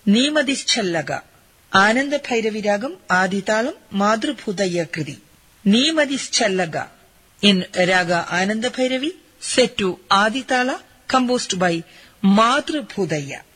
നീമതിശ്ചല്ലക Ananda Bhairavi Ragam ആദിതാളം മാതൃഭൂതയ്യ Krithi. നീമതിശ്ചല്ലക in raga Ananda Bhairavi set to Aditala composed by Madhur Bhudaya.